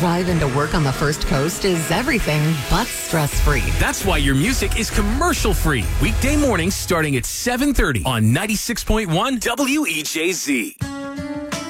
drive into work on the First Coast is everything but stress-free. That's why your music is commercial-free. Weekday mornings starting at 7:30 on 96.1 WEJZ.